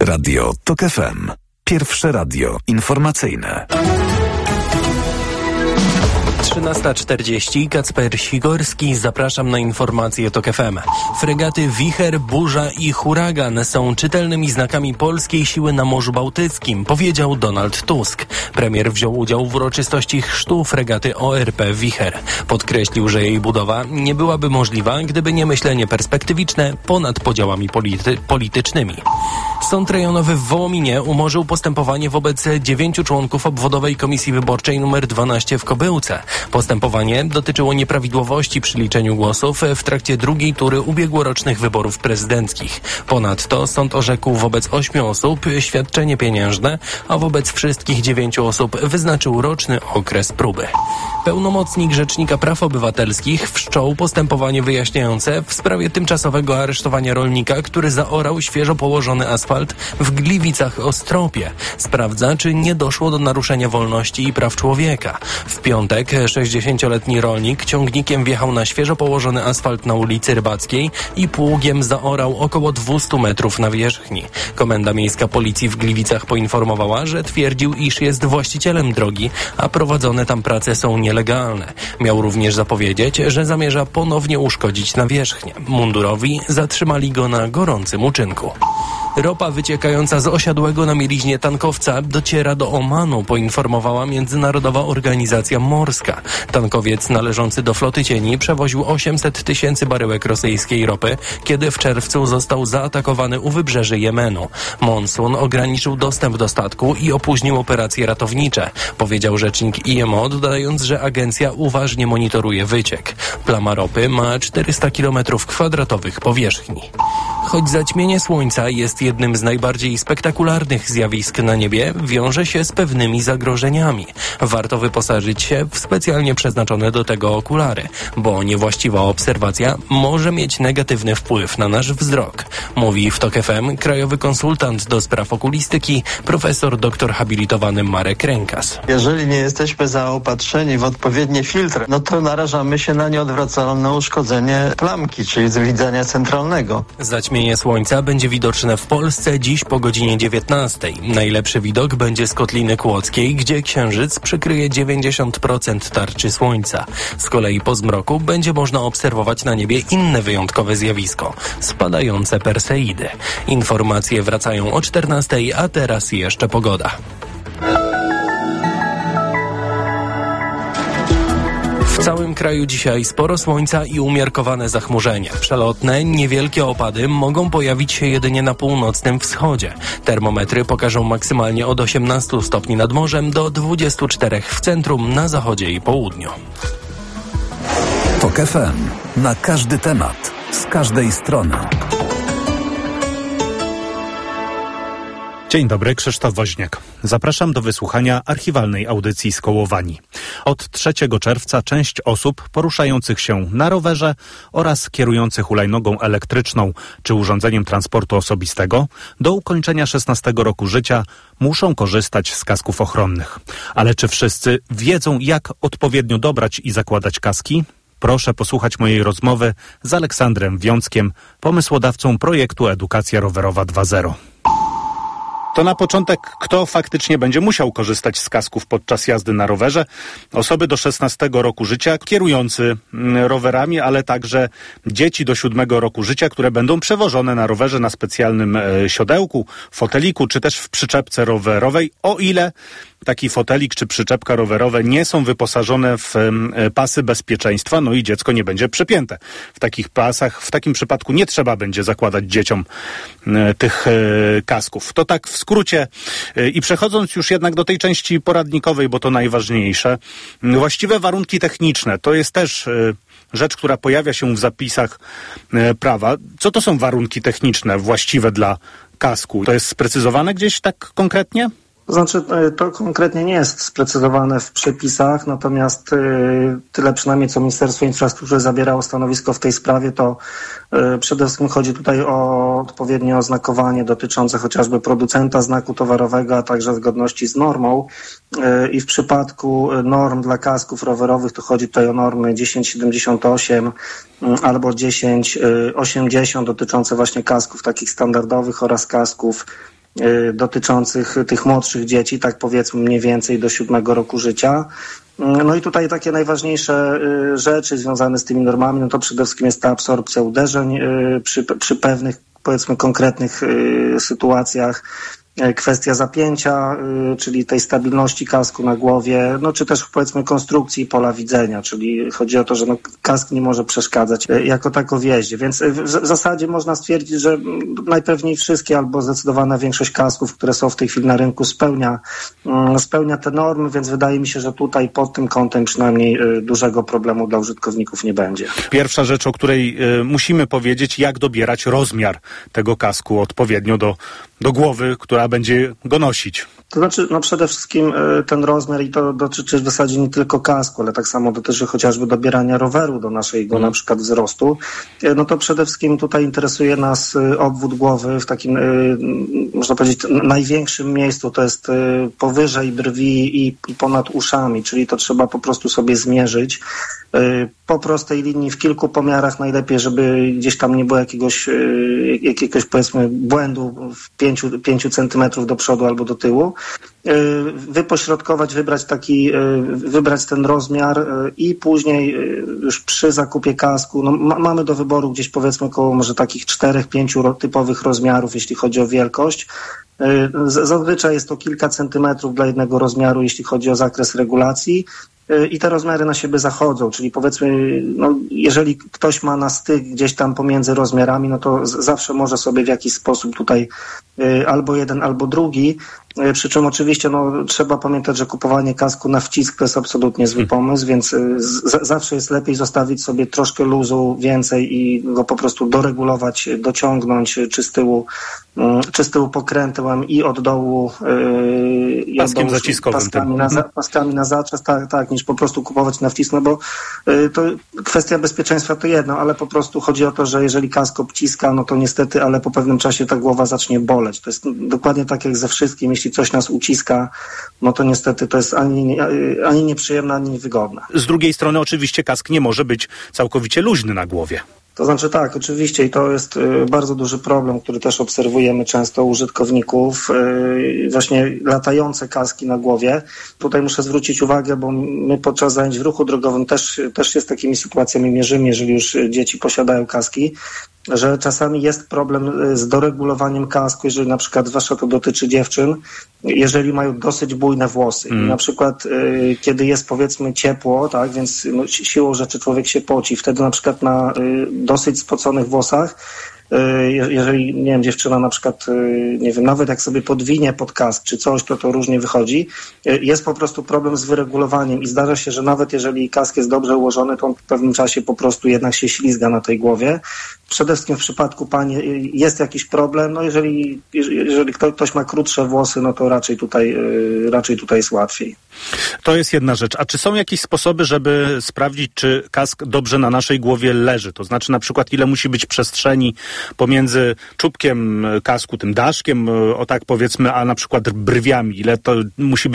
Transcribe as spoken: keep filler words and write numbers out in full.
Radio Tok F M. Pierwsze radio informacyjne. trzynasta czterdzieści, Kacper Sigorski, zapraszam na informacje Tok F M. Fregaty Wicher, Burza i Huragan są czytelnymi znakami polskiej siły na Morzu Bałtyckim, powiedział Donald Tusk. Premier wziął udział w uroczystości chrztu fregaty O R P Wicher. Podkreślił, że jej budowa nie byłaby możliwa, gdyby nie myślenie perspektywiczne ponad podziałami polity- politycznymi. Sąd rejonowy w Wołominie umorzył postępowanie wobec dziewięciu członków obwodowej komisji wyborczej nr dwanaście w Kobyłce. Postępowanie dotyczyło nieprawidłowości przy liczeniu głosów w trakcie drugiej tury ubiegłorocznych wyborów prezydenckich. Ponadto sąd orzekł wobec ośmiu osób świadczenie pieniężne, a wobec wszystkich dziewięciu osób wyznaczył roczny okres próby. Pełnomocnik Rzecznika Praw Obywatelskich wszczął postępowanie wyjaśniające w sprawie tymczasowego aresztowania rolnika, który zaorał świeżo położony asfalt w Gliwicach-Ostropie. Sprawdza, czy nie doszło do naruszenia wolności i praw człowieka. W piątek sześćdziesięcioletni rolnik ciągnikiem wjechał na świeżo położony asfalt na ulicy Rybackiej i pługiem zaorał około dwieście metrów nawierzchni. Komenda Miejska Policji w Gliwicach poinformowała, że twierdził, iż jest właścicielem drogi, a prowadzone tam prace są nielegalne. Miał również zapowiedzieć, że zamierza ponownie uszkodzić nawierzchnię. Mundurowi zatrzymali go na gorącym uczynku. Ropa wyciekająca z osiadłego na mieliźnie tankowca dociera do Omanu, poinformowała Międzynarodowa Organizacja Morska. Tankowiec należący do floty cieni przewoził osiemset tysięcy baryłek rosyjskiej ropy, kiedy w czerwcu został zaatakowany u wybrzeży Jemenu. Monsun ograniczył dostęp do statku i opóźnił operacje ratownicze, powiedział rzecznik I M O, dodając, że agencja uważnie monitoruje wyciek. Plama ropy ma czterysta kilometrów kwadratowych powierzchni. Choć zaćmienie słońca jest jednym z najbardziej spektakularnych zjawisk na niebie, wiąże się z pewnymi zagrożeniami. Warto wyposażyć się w specjalnie przeznaczone do tego okulary, bo niewłaściwa obserwacja może mieć negatywny wpływ na nasz wzrok. Mówi w Tok F M krajowy konsultant do spraw okulistyki, profesor doktor habilitowany Marek Rękas. Jeżeli nie jesteśmy zaopatrzeni w odpowiednie filtry, no to narażamy się na nieodwracalne uszkodzenie plamki, czyli widzenia centralnego. Zaćmienie słońca będzie widoczne w Polsce dziś po godzinie dziewiętnastej. Najlepszy widok będzie z Kotliny Kłodzkiej, gdzie księżyc przykryje dziewięćdziesiąt procent tarczy słońca. Z kolei po zmroku będzie można obserwować na niebie inne wyjątkowe zjawisko – spadające Perseidy. Informacje wracają o czternastej, a teraz jeszcze pogoda. W całym kraju dzisiaj sporo słońca i umiarkowane zachmurzenie. Przelotne, niewielkie opady mogą pojawić się jedynie na północnym wschodzie. Termometry pokażą maksymalnie od osiemnastu stopni nad morzem do dwudziestu czterech w centrum, na zachodzie i południu. Tok F M. Na każdy temat. Z każdej strony. Dzień dobry, Krzysztof Woźniak. Zapraszam do wysłuchania archiwalnej audycji z Kołowani. Od trzeciego czerwca część osób poruszających się na rowerze oraz kierujących hulajnogą elektryczną czy urządzeniem transportu osobistego do ukończenia szesnastego roku życia muszą korzystać z kasków ochronnych. Ale czy wszyscy wiedzą, jak odpowiednio dobrać i zakładać kaski? Proszę posłuchać mojej rozmowy z Aleksandrem Wiąckiem, pomysłodawcą projektu Edukacja Rowerowa dwa zero. To na początek, kto faktycznie będzie musiał korzystać z kasków podczas jazdy na rowerze? Osoby do szesnastego roku życia, kierujący rowerami, ale także dzieci do siódmego roku życia, które będą przewożone na rowerze na specjalnym e, siodełku, foteliku, czy też w przyczepce rowerowej, o ile taki fotelik czy przyczepka rowerowe nie są wyposażone w e, pasy bezpieczeństwa, no i dziecko nie będzie przepięte. W takich pasach, w takim przypadku nie trzeba będzie zakładać dzieciom e, tych e, kasków. To tak w skrócie. I przechodząc już jednak do tej części poradnikowej, bo to najważniejsze, właściwe warunki techniczne, to jest też rzecz, która pojawia się w zapisach prawa. Co to są warunki techniczne właściwe dla kasku? To jest sprecyzowane gdzieś tak konkretnie? To znaczy, to konkretnie nie jest sprecyzowane w przepisach, natomiast tyle przynajmniej, co Ministerstwo Infrastruktury zabierało stanowisko w tej sprawie, to przede wszystkim chodzi tutaj o odpowiednie oznakowanie dotyczące chociażby producenta znaku towarowego, a także zgodności z normą. I w przypadku norm dla kasków rowerowych to chodzi tutaj o normy dziesięć siedemdziesiąt osiem albo dziesięć osiemdziesiąt dotyczące właśnie kasków takich standardowych oraz kasków dotyczących tych młodszych dzieci, tak powiedzmy mniej więcej do siódmego roku życia. No i tutaj takie najważniejsze rzeczy związane z tymi normami, no to przede wszystkim jest ta absorpcja uderzeń przy, przy pewnych, powiedzmy, konkretnych sytuacjach. Kwestia zapięcia, czyli tej stabilności kasku na głowie, no czy też powiedzmy konstrukcji pola widzenia, czyli chodzi o to, że no, kask nie może przeszkadzać jako tako w jeździe, więc w, w zasadzie można stwierdzić, że najpewniej wszystkie albo zdecydowana większość kasków, które są w tej chwili na rynku spełnia, spełnia te normy, więc wydaje mi się, że tutaj pod tym kątem przynajmniej dużego problemu dla użytkowników nie będzie. Pierwsza rzecz, o której y, musimy powiedzieć, jak dobierać rozmiar tego kasku odpowiednio do, do głowy, która będzie go nosić. To znaczy, no przede wszystkim ten rozmiar i to dotyczy w zasadzie nie tylko kasku, ale tak samo dotyczy chociażby dobierania roweru do naszego mm. na przykład wzrostu. No to przede wszystkim tutaj interesuje nas obwód głowy w takim, można powiedzieć, największym miejscu, to jest powyżej brwi i, i ponad uszami, czyli to trzeba po prostu sobie zmierzyć po prostej linii w kilku pomiarach, najlepiej, żeby gdzieś tam nie było jakiegoś, jakiegoś powiedzmy błędu w pięciu, pięciu centymetrów do przodu albo do tyłu. Wypośrodkować, wybrać taki, wybrać ten rozmiar i później już przy zakupie kasku, no ma, mamy do wyboru gdzieś powiedzmy około może takich czterech, pięciu typowych rozmiarów, jeśli chodzi o wielkość. Zazwyczaj jest to kilka centymetrów dla jednego rozmiaru, jeśli chodzi o zakres regulacji. I te rozmiary na siebie zachodzą, czyli powiedzmy, no, jeżeli ktoś ma na styk gdzieś tam pomiędzy rozmiarami, no to z- zawsze może sobie w jakiś sposób tutaj y, albo jeden, albo drugi, y, przy czym oczywiście no, trzeba pamiętać, że kupowanie kasku na wcisk to jest absolutnie zły pomysł, więc y, z- zawsze jest lepiej zostawić sobie troszkę luzu więcej i go po prostu doregulować, dociągnąć, czy z tyłu, y, czy z tyłu pokrętłem i od dołu y, paskiem od dołu, zaciskowym. paskami na, za- paskami na zaczas, tak, tak, niż po prostu kupować na wcisk, no bo y, to kwestia bezpieczeństwa to jedno, ale po prostu chodzi o to, że jeżeli kask obciska, no to niestety, ale po pewnym czasie ta głowa zacznie boleć. To jest dokładnie tak jak ze wszystkim, jeśli coś nas uciska, no to niestety to jest ani, ani nieprzyjemne, ani niewygodne. Z drugiej strony oczywiście kask nie może być całkowicie luźny na głowie. To znaczy tak, oczywiście i to jest y, bardzo duży problem, który też obserwujemy często u użytkowników, y, właśnie latające kaski na głowie. Tutaj muszę zwrócić uwagę, bo my podczas zajęć w ruchu drogowym też, też się z takimi sytuacjami mierzymy, jeżeli już dzieci posiadają kaski, że czasami jest problem z doregulowaniem kasku, jeżeli na przykład, zwłaszcza to dotyczy dziewczyn, jeżeli mają dosyć bujne włosy. Mm. I na przykład y, kiedy jest powiedzmy ciepło, tak, więc no, siłą rzeczy człowiek się poci, wtedy na przykład na y, dosyć spoconych włosach, y, jeżeli, nie wiem, dziewczyna na przykład, y, nie wiem, nawet jak sobie podwinie pod kask czy coś, to to różnie wychodzi, y, jest po prostu problem z wyregulowaniem i zdarza się, że nawet jeżeli kask jest dobrze ułożony, to on w pewnym czasie po prostu jednak się ślizga na tej głowie. Przede wszystkim w przypadku pań jest jakiś problem, no jeżeli, jeżeli ktoś ma krótsze włosy, no to raczej tutaj, raczej tutaj jest łatwiej. To jest jedna rzecz. A czy są jakieś sposoby, żeby sprawdzić, czy kask dobrze na naszej głowie leży? To znaczy na przykład ile musi być przestrzeni pomiędzy czubkiem kasku, tym daszkiem, o tak powiedzmy, a na przykład brwiami? Ile to musi być